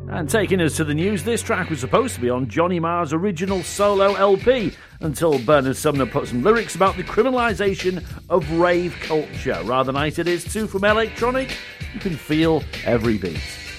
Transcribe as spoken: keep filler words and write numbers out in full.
And taking us to the news, this track was supposed to be on Johnny Marr's original solo L P until Bernard Sumner put some lyrics about the criminalisation of rave culture. Rather nice it is too from Electronic. You can feel every beat.